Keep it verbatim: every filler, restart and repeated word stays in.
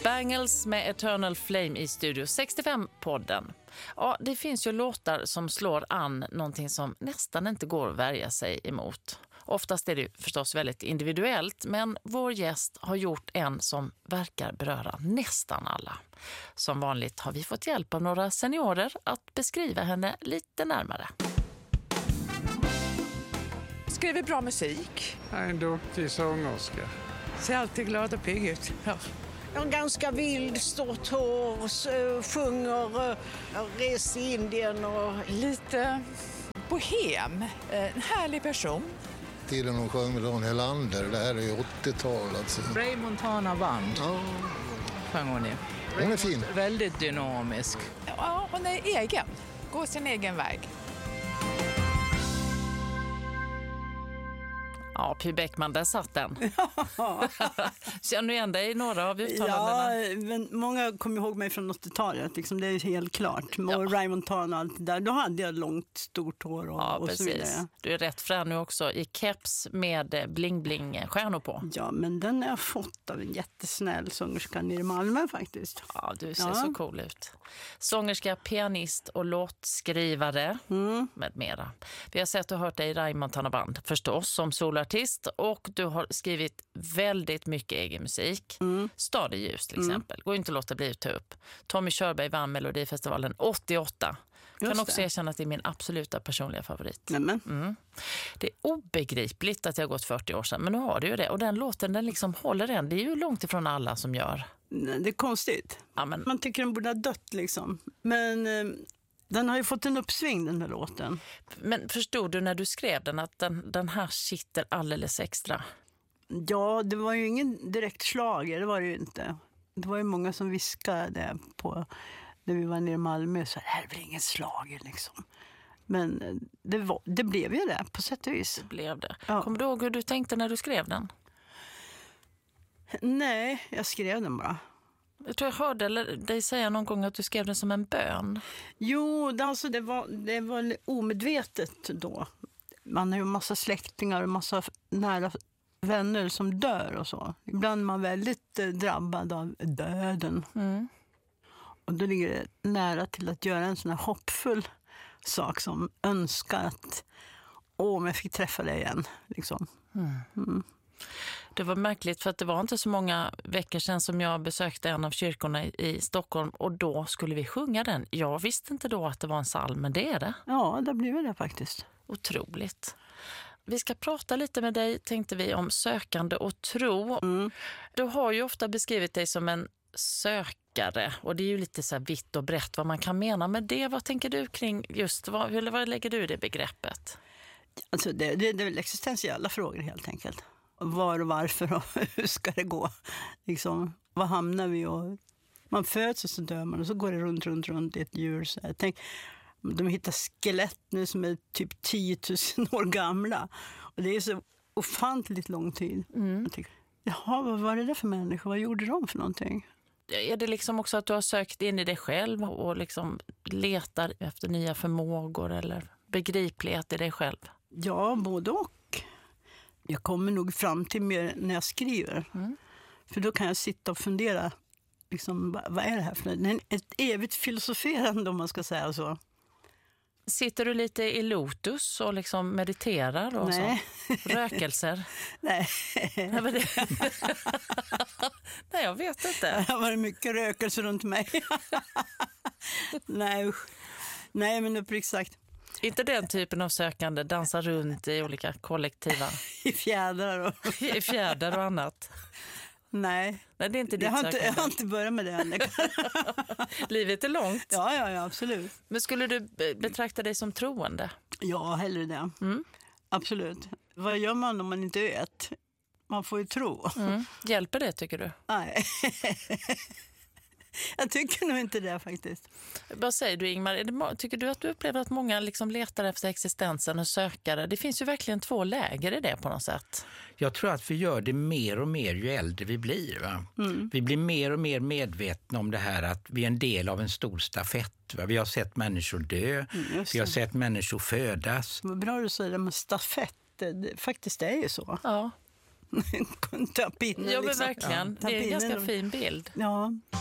Bangles med Eternal Flame i Studio sextiofem-podden. Ja, det finns ju låtar som slår an någonting som nästan inte går att värja sig emot. Oftast är det ju förstås väldigt individuellt, men vår gäst har gjort en som verkar beröra nästan alla. Som vanligt har vi fått hjälp av några seniorer att beskriva henne lite närmare. Skriver bra musik. Jag är en duktig sångerska. Ser alltid glad och pigg ut. Ja. Jag är ganska vild, stort hår, sjunger, reser i Indien och... Lite bohem. En härlig person. Tiden hon sjöng med Ronny Lander, det här är ju åttiotal alltså. Ray Montana Band. Ja. Sjöng hon ju. Hon är fin. Väldigt dynamisk. Ja, hon är egen. Går sin egen väg. Ja, Py Bäckman, där satt den. Känner du igen dig i några av uttalandena? Ja, men många kommer ihåg mig från åttiotalet. Liksom, det är helt klart. Ja. Och Ray Montana och allt det där. Då hade jag långt, stort hår och, ja, och så vidare. Du är rätt frän nu också i keps med bling-bling-stjärnor på. Ja, men den har jag fått av en jättesnäll sångerska nere i Malmö faktiskt. Ja, du ser ja. så cool ut. Sångerska, pianist och låtskrivare mm. med mera. Vi har sett och hört dig i Ray Montana Band förstås som solartist. Och du har skrivit väldigt mycket egen musik. Mm. Stad i ljus till exempel. Mm. Går inte att låta bli att ta upp. Tommy Körberg vann Melodifestivalen åttioåtta. Just kan också det. Erkänna att det är min absoluta personliga favorit. Mm. Det är obegripligt att jag har gått fyrtio år sedan. Men nu har du ju det. Och den låten den liksom håller än. Det är ju långt ifrån alla som gör. Det är konstigt. Ja, men... Man tycker den borde ha dött liksom. Men... Eh... Den har ju fått en uppsving, den här låten. Men förstod du när du skrev den att den, den här sitter alldeles extra? Ja, det var ju ingen direkt slager, det var det ju inte. Det var ju många som viskade på när vi var nere i Malmö. Så här är väl ingen slager liksom. Men det, var, det blev ju det, på sätt och vis. Det blev det. Ja. Kommer du ihåg hur du tänkte när du skrev den? Nej, jag skrev den bara. Jag tror jag hörde dig säga någon gång att du skrev den som en bön. Jo, det, alltså, det, var, det var omedvetet då. Man har ju en massa släktingar och massa nära vänner som dör och så. Ibland är man väldigt eh, drabbad av döden. Mm. Och då ligger det nära till att göra en sån här hoppfull sak som önskar att åh, om jag fick träffa dig igen. Liksom. Mm. Mm. Det var märkligt för att det var inte så många veckor sedan som jag besökte en av kyrkorna i, i Stockholm och då skulle vi sjunga den. Jag visste inte då att det var en psalm, men det är det. Ja, det blev det faktiskt. Otroligt. Vi ska prata lite med dig, tänkte vi, om sökande och tro. Mm. Du har ju ofta beskrivit dig som en sökare och det är ju lite så här vitt och brett vad man kan mena med det. Vad tänker du kring just, vad, eller vad lägger du i det begreppet? Alltså det, det, det är väl existentiella frågor helt enkelt. Var och varför och hur ska det gå? Liksom, var hamnar vi? Och man föds och så dör man och så går det runt, runt, runt i ett djur. Så jag tänk, de hittar skelett nu som är typ tio tusen år gamla. Och det är så ofantligt lång tid. Mm. Jag tänker, jaha, vad var det där för människor? Vad gjorde de för någonting? Är det liksom också att du har sökt in i dig själv och liksom letar efter nya förmågor eller begriplighet i dig själv? Ja, både och. Jag kommer nog fram till mer när jag skriver. Mm. För då kan jag sitta och fundera. Liksom, vad är det här för något? Ett evigt filosoferande om man ska säga så. Sitter du lite i lotus och liksom mediterar och Nej. så? Rökelser? Nej. Nej, men det... Nej, jag vet inte. Det har varit mycket rökelser runt mig. Nej, Nej, men uppriktigt sagt. Inte den typen av sökande, dansa runt i olika kollektiva... I fjädrar och... I fjädrar och annat. Nej. Nej, det är inte ditt jag har inte, sökande. jag har inte börjat med det än. Livet är långt. Ja, ja, ja, absolut. Men skulle du betrakta dig som troende? Ja, hellre det. Mm. Absolut. Vad gör man om man inte vet? Man får ju tro. Mm. Hjälper det, tycker du? Nej. Jag tycker nog inte det faktiskt. Vad säger du, Ingmar? Är det, tycker du att du upplever att många liksom letar efter existensen och sökare? Det finns ju verkligen två läger i det på något sätt. Jag tror att vi gör det mer och mer ju äldre vi blir. Va? Mm. Vi blir mer och mer medvetna om det här att vi är en del av en stor stafett. Va? Vi har sett människor dö, mm, vi har sett människor födas. Vad bra du säger det med stafett. Det, faktiskt är ju så. Ja. Ta pinnen, Ja, men liksom. verkligen. Ja, ta Det är en pinnen ganska och- fin bild. Ja.